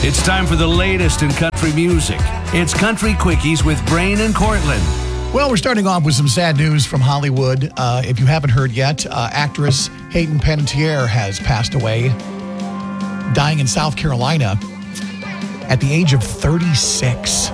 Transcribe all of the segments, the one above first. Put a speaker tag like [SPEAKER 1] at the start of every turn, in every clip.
[SPEAKER 1] It's time for the latest in country music. It's Country Quickies with Brain and Cortland.
[SPEAKER 2] Well, we're starting off with some sad news from Hollywood. If you haven't heard yet, actress Hayden Panettiere has passed away, dying in South Carolina at the age of 36.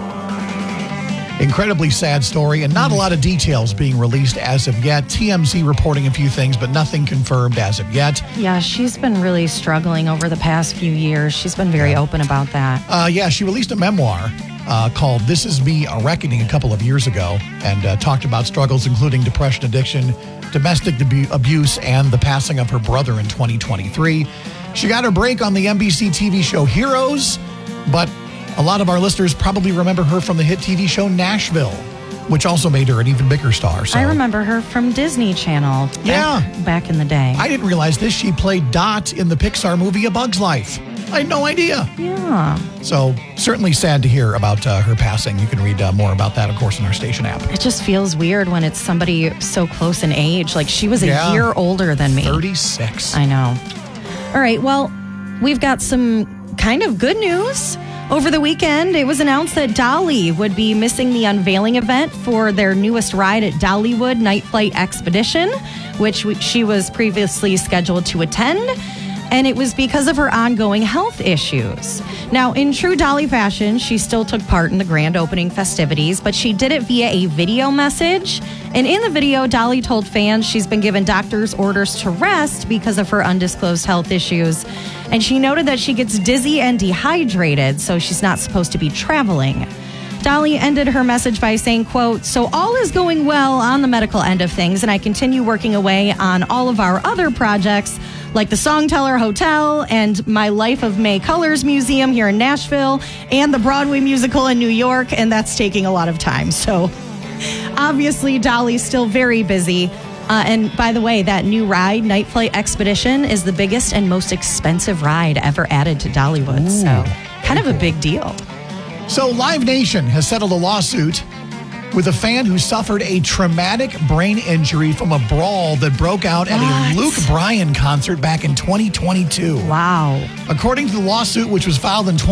[SPEAKER 2] Incredibly sad story, and not a lot of details being released as of yet. TMZ reporting a few things, but nothing confirmed as of yet.
[SPEAKER 3] Yeah, she's been really struggling over the past few years. She's been very open about that.
[SPEAKER 2] She released a memoir called This Is Me, A Reckoning a couple of years ago, and talked about struggles including depression, addiction, domestic abuse, and the passing of her brother in 2023. She got her break on the NBC TV show Heroes, but a lot of our listeners probably remember her from the hit TV show Nashville, which also made her an even bigger star. So
[SPEAKER 3] I remember her from Disney Channel back in the day.
[SPEAKER 2] I didn't realize this. She played Dot in the Pixar movie A Bug's Life. I had no idea.
[SPEAKER 3] Yeah.
[SPEAKER 2] So certainly sad to hear about her passing. You can read more about that, of course, in our station app.
[SPEAKER 3] It just feels weird when it's somebody so close in age. Like she was a year older than me.
[SPEAKER 2] 36.
[SPEAKER 3] I know. All right. Well, we've got some kind of good news. Over the weekend, it was announced that Dolly would be missing the unveiling event for their newest ride at Dollywood Night Flight Expedition, which she was previously scheduled to attend. And it was because of her ongoing health issues. Now, in true Dolly fashion, she still took part in the grand opening festivities, but she did it via a video message. And in the video, Dolly told fans she's been given doctor's orders to rest because of her undisclosed health issues. And she noted that she gets dizzy and dehydrated, so she's not supposed to be traveling. Dolly ended her message by saying, quote, "So all is going well on the medical end of things, and I continue working away on all of our other projects, like the Songteller Hotel and my Life of May Colors Museum here in Nashville and the Broadway musical in New York, and that's taking a lot of time." So obviously, Dolly's still very busy. And by the way, that new ride, Night Flight Expedition, is the biggest and most expensive ride ever added to Dollywood.
[SPEAKER 2] Ooh,
[SPEAKER 3] so kind of a big deal.
[SPEAKER 2] So Live Nation has settled a lawsuit with a fan who suffered a traumatic brain injury from a brawl that broke out at a Luke Bryan concert back in 2022.
[SPEAKER 3] Wow.
[SPEAKER 2] According to the lawsuit, which was filed in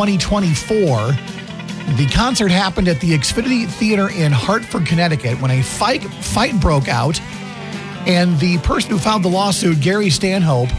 [SPEAKER 2] 2024, the concert happened at the Xfinity Theater in Hartford, Connecticut, when a fight broke out, and the person who filed the lawsuit, Gary Stanhope,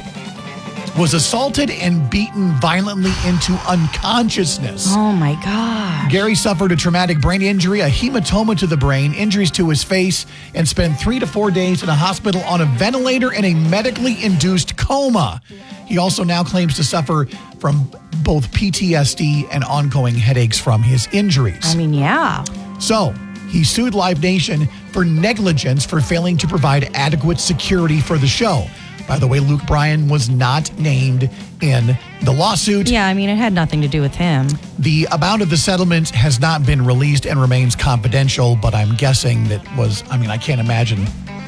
[SPEAKER 2] was assaulted and beaten violently into unconsciousness.
[SPEAKER 3] Oh, my God.
[SPEAKER 2] Gary suffered a traumatic brain injury, a hematoma to the brain, injuries to his face, and spent 3 to 4 days in a hospital on a ventilator in a medically induced coma. He also now claims to suffer from both PTSD and ongoing headaches from his injuries.
[SPEAKER 3] I mean, yeah.
[SPEAKER 2] So he sued Live Nation for negligence for failing to provide adequate security for the show. By the way, Luke Bryan was not named in the lawsuit.
[SPEAKER 3] Yeah, I mean, it had nothing to do with him.
[SPEAKER 2] The amount of the settlement has not been released and remains confidential, but I'm guessing I can't imagine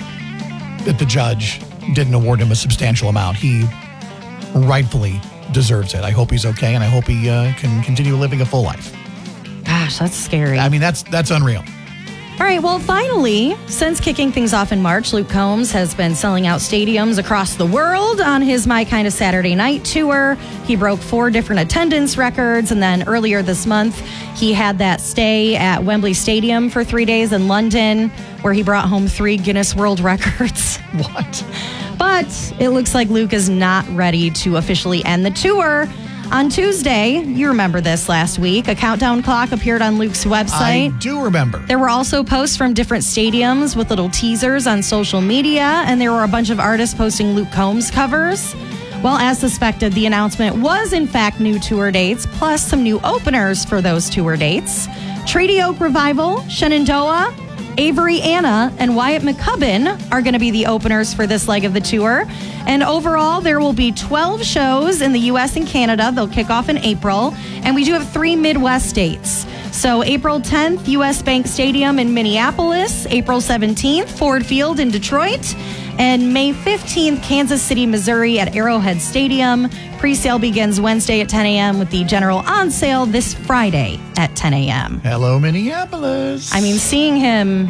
[SPEAKER 2] that the judge didn't award him a substantial amount. He rightfully deserves it. I hope he's okay, and I hope he can continue living a full life.
[SPEAKER 3] Gosh, that's scary.
[SPEAKER 2] I mean, that's unreal.
[SPEAKER 3] All right, well, finally, since kicking things off in March, Luke Combs has been selling out stadiums across the world on his My Kind of Saturday Night tour. He broke 4 different attendance records, and then earlier this month, he had that stay at Wembley Stadium for 3 days in London, where he brought home 3 Guinness World Records.
[SPEAKER 2] What?
[SPEAKER 3] But it looks like Luke is not ready to officially end the tour. On Tuesday, you remember this last week, a countdown clock appeared on Luke's website.
[SPEAKER 2] I do remember.
[SPEAKER 3] There were also posts from different stadiums with little teasers on social media, and there were a bunch of artists posting Luke Combs covers. Well, as suspected, the announcement was in fact new tour dates, plus some new openers for those tour dates. Treaty Oak Revival, Shenandoah, Avery Anna, and Wyatt McCubbin are going to be the openers for this leg of the tour. And overall, there will be 12 shows in the U.S. and Canada. They'll kick off in April. And we do have 3 Midwest dates. So April 10th, U.S. Bank Stadium in Minneapolis. April 17th, Ford Field in Detroit. And May 15th, Kansas City, Missouri at Arrowhead Stadium. Pre-sale begins Wednesday at 10 a.m. with the general on sale this Friday at 10 a.m.
[SPEAKER 2] Hello, Minneapolis.
[SPEAKER 3] I mean, seeing him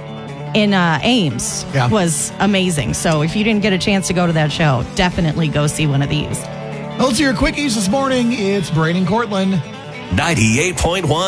[SPEAKER 3] in Ames was amazing. So if you didn't get a chance to go to that show, definitely go see one of these.
[SPEAKER 2] Those are your quickies this morning. It's Braden Cortland.
[SPEAKER 1] 98.1